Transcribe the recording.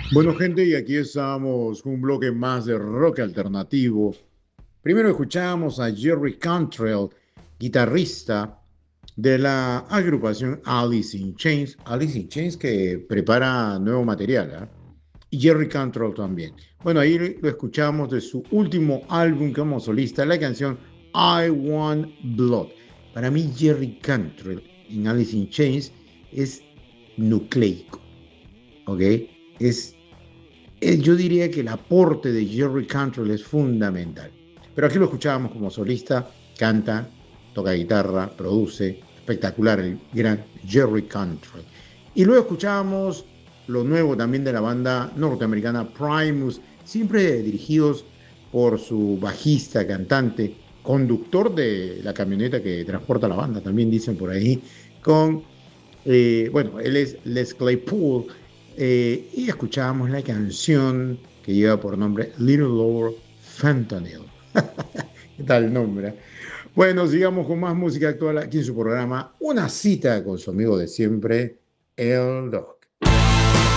Bueno, gente, y aquí estamos con un bloque más de rock alternativo. Primero escuchamos a Jerry Cantrell, guitarrista de la agrupación Alice in Chains. Alice in Chains que prepara nuevo material, ¿ah? Y Jerry Cantrell también. Bueno, ahí lo escuchamos de su último álbum como solista, la canción I Want Blood. Para mí, Jerry Cantrell en Alice in Chains es nucleico, ¿ok? Es yo diría que el aporte de Jerry Cantrell es fundamental. Pero aquí lo escuchábamos como solista, canta, toca guitarra, produce, espectacular el gran Jerry Cantrell. Y luego escuchábamos lo nuevo también de la banda norteamericana Primus, siempre dirigidos por su bajista, cantante, conductor de la camioneta que transporta la banda, también dicen por ahí, con bueno, él es Les Claypool, y escuchábamos la canción que lleva por nombre Little Lord Fentanyl. ¿Qué tal el nombre? Bueno, sigamos con más música actual aquí en su programa, Una cita con su amigo de siempre, El Doc.